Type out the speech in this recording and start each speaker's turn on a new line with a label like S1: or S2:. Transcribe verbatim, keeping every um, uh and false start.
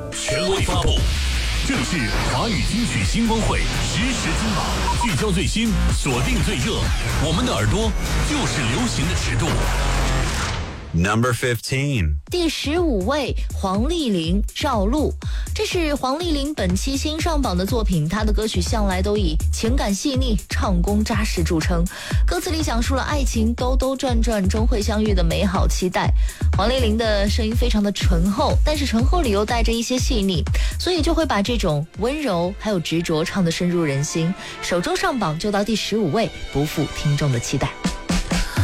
S1: 权威发布，这里是华语金曲星光会实时金榜，聚焦最新，锁定最热，我们的耳朵就是流行的尺度。
S2: Number fifteen，
S3: 第十五位，黄丽玲，赵露。这是黄丽玲本期新上榜的作品，她的歌曲向来都以情感细腻、唱功扎实著称。歌词里讲述了爱情兜兜转转终会相遇的美好期待。黄丽玲的声音非常的醇厚，但是醇厚里又带着一些细腻，所以就会把这种温柔还有执着唱得深入人心。首周上榜就到第十五位，不负听众的期待。